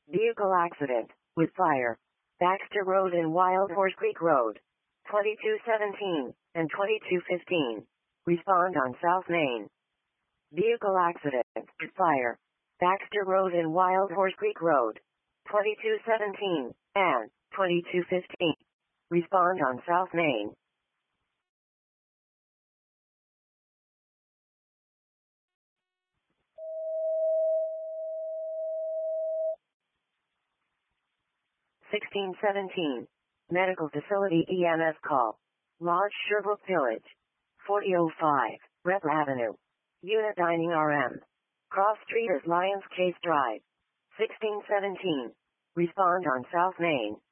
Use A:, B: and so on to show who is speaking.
A: Vehicle accident, with fire. Baxter Road and Wild Horse Creek Road. 2217 and 2215. Respond on South Main. Vehicle accident, with fire. Baxter Road and Wild Horse Creek Road. 2217 and 2215. Respond on South Main. (1617). Medical Facility EMS call. Lodge Sherbrooke Village. 4005, Rep Avenue. Unit Dining RM. Cross Street is Lions Case Drive. 1617. Respond on South Main.